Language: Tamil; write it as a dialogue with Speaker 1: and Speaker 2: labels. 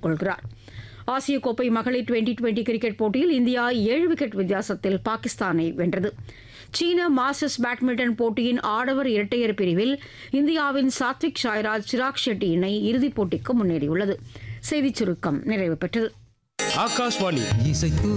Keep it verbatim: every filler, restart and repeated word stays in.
Speaker 1: எதிர்கொள்கிறார். ஆசிய கோப்பை மகளிர் டுவெண்டி டுவெண்டி கிரிக்கெட் போட்டியில் இந்தியா ஏழு விக்கெட் வித்தியாசத்தில் பாகிஸ்தானை வென்றது. சீன மாஸ்டர்ஸ் பேட்மிண்டன் போட்டியின் ஆடவர் இரட்டையர் பிரிவில் இந்தியாவின் சாத்விக் சாய்ராஜ் சிராக் ஷெட்டி இணை இறுதிப் போட்டிக்கு முன்னேறியுள்ளது. செய்திச் சுருக்கம் நிறைவு பெற்றது.
Speaker 2: ஆகாஷ்வாணி
Speaker 3: இசைத்து